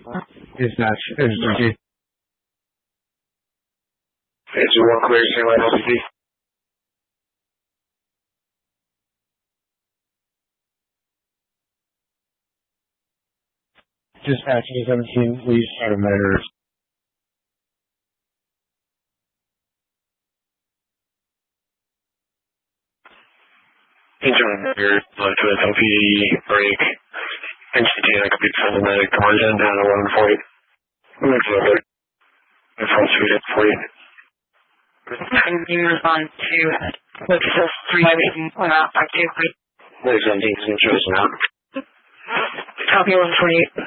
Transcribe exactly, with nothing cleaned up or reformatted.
Dispatch, emergency. Engine one clear, Stanley L P D. Dispatch A seventeen, please start a matter. Engine one clear, left with L P D, brake. N C T, I could be problematic. Margin down to eleven forty. Looks over. The front suite at forty. Can you respond to what's this three eighteen on out back to Ladies and gentlemen, interest now. copy one forty-eight.